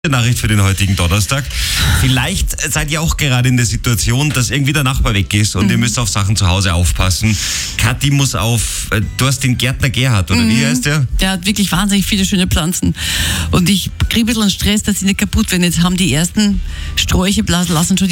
Nachricht für den heutigen Donnerstag. Vielleicht seid ihr auch gerade in der Situation, dass irgendwie der Nachbar weg ist und ihr müsst auf Sachen zu Hause aufpassen. Kathi muss du hast den Gärtner Gerhard, oder wie heißt der? Der hat wirklich wahnsinnig viele schöne Pflanzen. Und ich kriege ein bisschen Stress, dass sie nicht kaputt werden. Jetzt haben die ersten Sträucherblasen lassen schon